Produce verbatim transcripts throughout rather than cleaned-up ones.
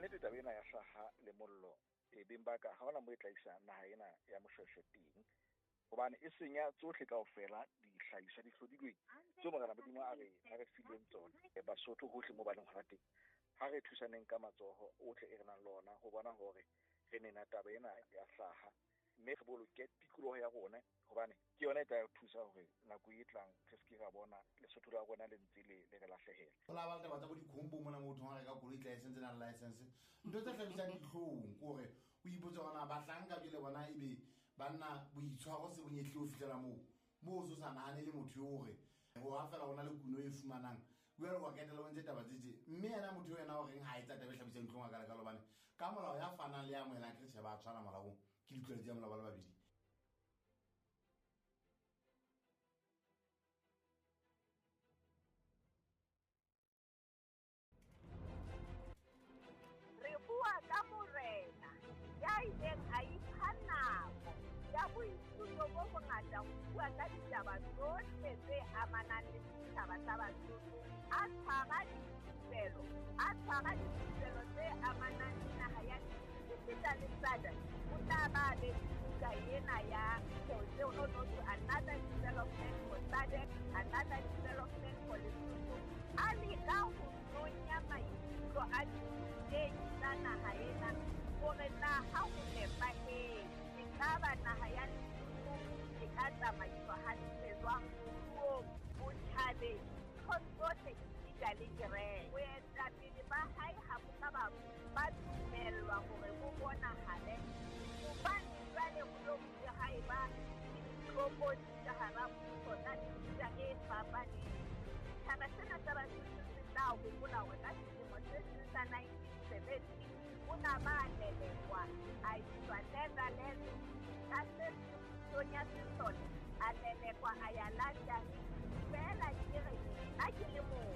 nnete taba ena ya hlaha le mollo e beng ba ka ha hona mo e tlaisa naha ena ya Moshweshwe teng hobane e senya tsohle kaofela dihlahiswa di hlodilweng tse Morena Modimo a re a re fileng tsona Basotho hohle mo ba leng hona teng. Ha re thusaneng ka matsoho ohle e re nang le ona ho bona hore re nena taba ena ya hlaha mme re boloke tikoloho ya rona hobane ke yona e tla thusa hore nako e tlang re se ke ra bona Lesotho la rona le ntse le le re lahlehela. Ho la ba taba tsa bo dikhombo mona motho ha re ka koloi license na license ntho tse hlabisang dihlong kore o ipotsa gona ba hlanka bile bona ebe banna boitshwaro se bonyetli o fitlela mo mo so sa nane le motho hore go ha fela ona le kuno e fumanang o ya go ketela o ntse taba tse mme yena motho yena o reng ha etsa taba hlabisang dihlong ka ka lobane ka molao ya fana le ya moela ke se ba tshwana molao ke ditlwaelo tsa molao ba le babedi. Re bua ka morena ya ileng a ipha nako ya boithuto bo bongata ho bua ka ditaba tsohle tse amanang le ditaba tsa Basotho, a tshwara dithupelo a tshwara dithupelo tse amanang le naha ya Sefita le Sada o tla ba le buka ena ya Jose Onoto, another development for Sadek, another development for Lesotho, a leka ho nonya maikutlo a diteng tsa naha ena hore na ha ho nepahetse e ka ba naha ya Lesotho e ka tsamaiswa hantle jwang puong, botjhabeng, tsohle esita le kereke. Boetapele ba hae ha bo ka ba ba dumellwa hore bo bonahale hobane jwale ho lokile haeba ditlhopodi ka hara puso tsa mefuta e fapaneng. Ditaba tsena tsa Basotho se tla hopola hore ka selemo se seng sa nineteen seventy o na ba lelekwa a iswa Netherlands ka se Sonia Sisole a lelekwa a ya London fela ke re a ke le moo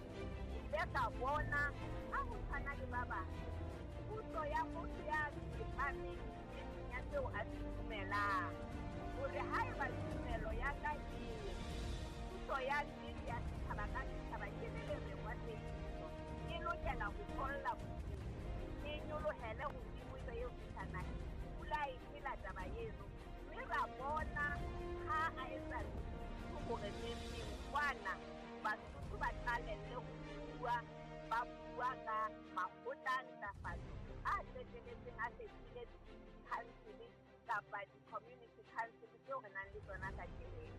ile ka bona ha ho tshwana le ba bang puso ya motho ya tsepameng ya tseo a se dumelang hore haeba tumelo ya ka ke puso ya nnete ya setjhaba ka setjhaba ke le lerekwa tsebiso e lokela ho tholla boteng e nyolohele hodimo eo fihlanang pula e phela taba eno mme ra bona ha a etsa hore neng kwana Basotho ba qalelle ho bua ba bua ka makgotla a ntlafatso a qeteletseng a fetile council kapa di-community council tseo re nang le tsona ka keleng.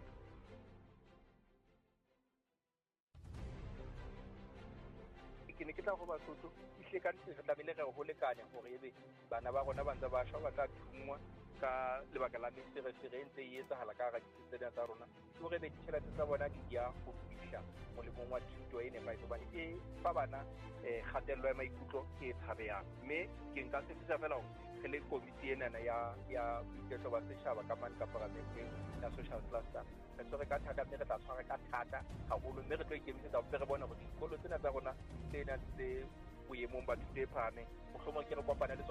Ke ne ke tla go Basotho ihle ka ntse re tlamehile re ho lekanya hore ebe bana ba rona ba ntse ba shwa ba ka thungwa ka lebaka la meferefere ntse e etsahala ka hara ditsela tsa rona ke hore be ditjhelete tsa bona di ya go fihla molemong wa thuto e nepahetse hobane e fa bana kgatello ya maikutlo e tshabehang mme ke nka se fisa fela hore re le komiti enana ya ya boiketlo ba setjhaba ka mane ka paramenteng ya social cluster re tshware ka thata mme re tla tshwara ka thata haholo mme re tlo ikemisetsa ho re bona hore dikolo tsena tsa rona tsena tse boemong ba thuto e phahameng mohlomong ke re kopana le